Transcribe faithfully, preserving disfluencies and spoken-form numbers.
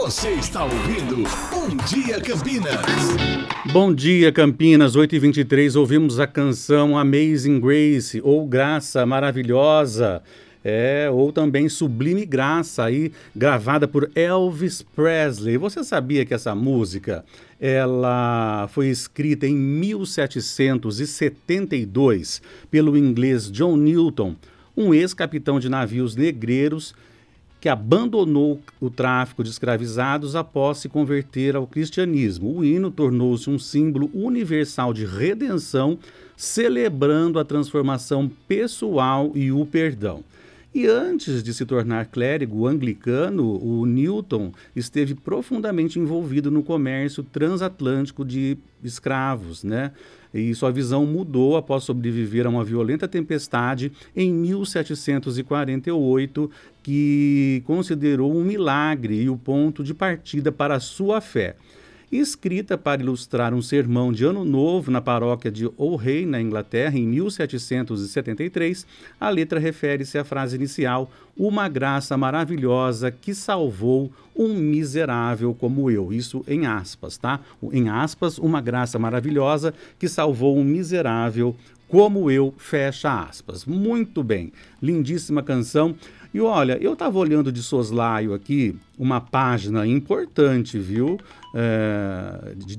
Você está ouvindo Bom Dia Campinas. Bom dia, Campinas, oito e vinte e três, ouvimos a canção Amazing Grace, ou Graça Maravilhosa, é, ou também Sublime Graça, aí, gravada por Elvis Presley. Você sabia que essa música, ela foi escrita em mil setecentos e setenta e dois pelo inglês John Newton, um ex-capitão de navios negreiros que abandonou o tráfico de escravizados após se converter ao cristianismo. O hino tornou-se um símbolo universal de redenção, celebrando a transformação pessoal e o perdão. E antes de se tornar clérigo anglicano, o Newton esteve profundamente envolvido no comércio transatlântico de escravos, né? E sua visão mudou após sobreviver a uma violenta tempestade em mil setecentos e quarenta e oito, que considerou um milagre e o ponto de partida para a sua fé. Escrita para ilustrar um sermão de Ano Novo na paróquia de Ourey, na Inglaterra, em mil setecentos e setenta e três, a letra refere-se à frase inicial, uma graça maravilhosa que salvou um miserável como eu. Isso em aspas, tá? Em aspas, uma graça maravilhosa que salvou um miserável como eu, fecha aspas. Muito bem, lindíssima canção. E olha, eu estava olhando de soslaio aqui uma página importante, viu? É, de